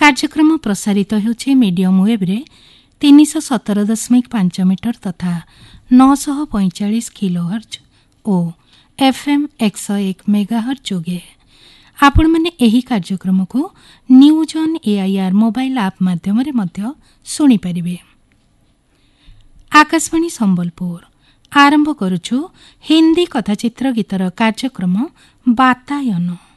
କାର୍ଯ୍ୟକ୍ରମ ପ୍ରସାରିତ ହେଉଛି ମିଡିୟମ୍ ୱେବ୍ରେ 317.5 ମିଟର ତଥା 945 କିଲୋହର୍ଜ ଓ FM 101 ମେଗାହର୍ଜ ଯୋଗେ। ଆପଣମାନେ ଏହି କାର୍ଯ୍ୟକ୍ରମକୁ news on AIR mobile app ମାଧ୍ୟମରେ ମଧ୍ୟ ଶୁଣିପାରିବେ। ଆକାଶବାଣୀ ସମ୍ବଲପୁର ଆରମ୍ଭ କରୁଛୁ ହିନ୍ଦୀ କଥାଚିତ୍ର ଗୀତର କାର୍ଯ୍ୟକ୍ରମ ବାତାୟନ।